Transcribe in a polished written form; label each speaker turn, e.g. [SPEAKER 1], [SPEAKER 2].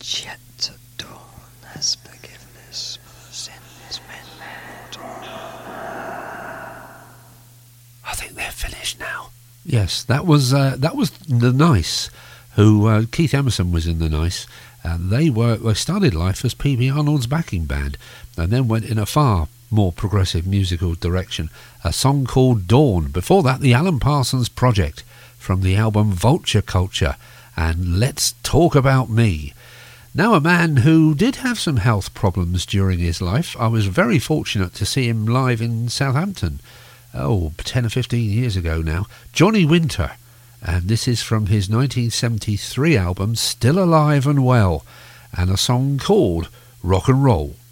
[SPEAKER 1] Yet to dawn has forgiveness for sins men mortal.
[SPEAKER 2] I think they're finished now. Yes, that was The Nice, who Keith Emerson was in The Nice. They started life as P.B. Arnold's backing band, and then went in a far more progressive musical direction. A song called Dawn. Before that, the Alan Parsons Project from the album Vulture Culture, and Let's Talk About Me. Now, a man who did have some health problems during his life. I was very fortunate to see him live in Southampton, 10 or 15 years ago now. Johnny Winter, and this is from his 1973 album Still Alive and Well, and a song called Rock and Roll.